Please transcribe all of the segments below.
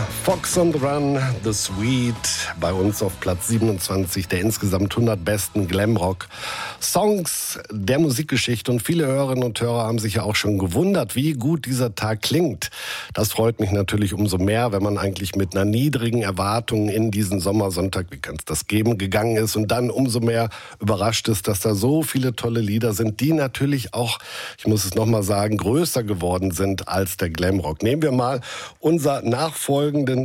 Fox on the Run, The Sweet, bei uns auf Platz 27 der insgesamt 100 besten Glamrock-Songs der Musikgeschichte. Und viele Hörerinnen und Hörer haben sich ja auch schon gewundert, wie gut dieser Tag klingt. Das freut mich natürlich umso mehr, wenn man eigentlich mit einer niedrigen Erwartung in diesen Sommersonntag, wie kann es das geben, gegangen ist und dann umso mehr überrascht ist, dass da so viele tolle Lieder sind, die natürlich auch, ich muss es nochmal sagen, größer geworden sind als der Glamrock. Nehmen wir mal unser nachfolgenden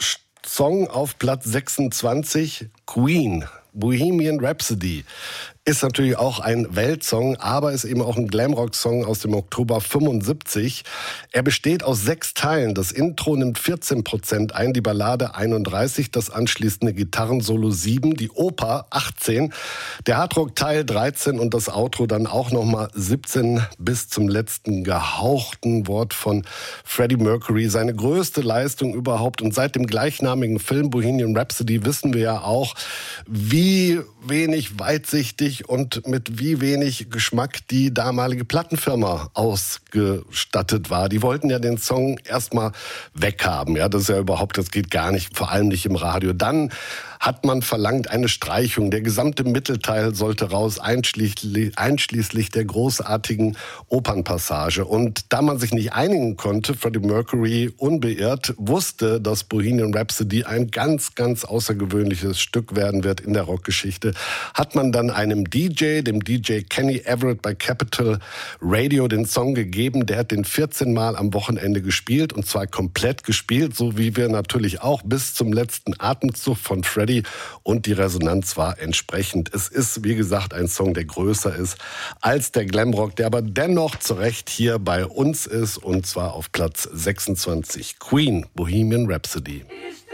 Song auf Platz 26, Queen, Bohemian Rhapsody. Ist natürlich auch ein Weltsong, aber ist eben auch ein Glamrock-Song aus dem Oktober 75. Er besteht aus 6 Teilen. Das Intro nimmt 14% ein, die Ballade 31%, das anschließende Gitarrensolo 7%, die Oper 18%, der Hardrock-Teil 13% und das Outro dann auch nochmal 17% bis zum letzten gehauchten Wort von Freddie Mercury. Seine größte Leistung überhaupt. Und seit dem gleichnamigen Film Bohemian Rhapsody wissen wir ja auch, wie wenig weitsichtig und mit wie wenig Geschmack die damalige Plattenfirma ausgestattet war. Die wollten ja den Song erstmal weghaben. Ja, das ist ja überhaupt, das geht gar nicht, vor allem nicht im Radio. Dann hat man verlangt eine Streichung. Der gesamte Mittelteil sollte raus, einschließlich der großartigen Opernpassage. Und da man sich nicht einigen konnte, Freddie Mercury unbeirrt wusste, dass Bohemian Rhapsody ein ganz, ganz außergewöhnliches Stück werden wird in der Rockgeschichte, hat man dann einem DJ, dem DJ Kenny Everett bei Capitol Radio, den Song gegeben. Der hat den 14 Mal am Wochenende gespielt, und zwar komplett gespielt, so wie wir natürlich auch, bis zum letzten Atemzug von Freddie. Und die Resonanz war entsprechend. Es ist, wie gesagt, ein Song, der größer ist als der Glamrock, der aber dennoch zu Recht hier bei uns ist, und zwar auf Platz 26. Queen, Bohemian Rhapsody.